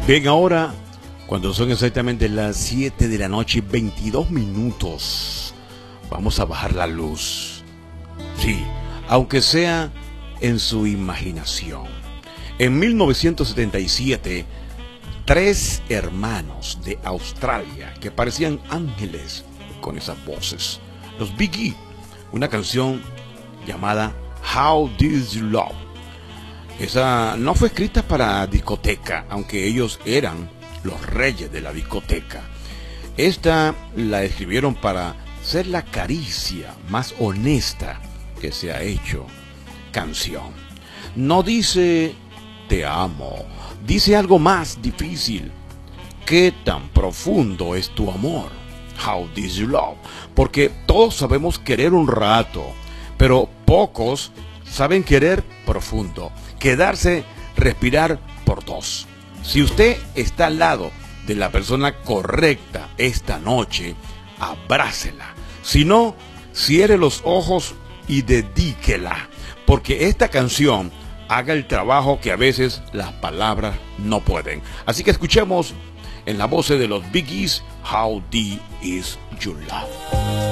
Bien, ahora, cuando son exactamente las 7 de la noche, 22 minutos, vamos a bajar la luz. Sí, aunque sea en su imaginación. En 1977, tres hermanos de Australia que parecían ángeles con esas voces, los Bee Gees, una canción llamada How Did You Love. Esa no fue escrita para discoteca, aunque ellos eran los reyes de la discoteca. Esta la escribieron para ser la caricia más honesta que se ha hecho canción. No dice te amo, dice algo más difícil. ¿Qué tan profundo es tu amor? How did you love? Porque todos sabemos querer un rato, pero pocos saben querer profundo. Quedarse, respirar por dos. Si usted está al lado de la persona correcta esta noche, abrácela. Si no, cierre los ojos y dedíquela. Porque esta canción haga el trabajo que a veces las palabras no pueden. Así que escuchemos en la voz de los Bee Gees, How Deep Is Your Love.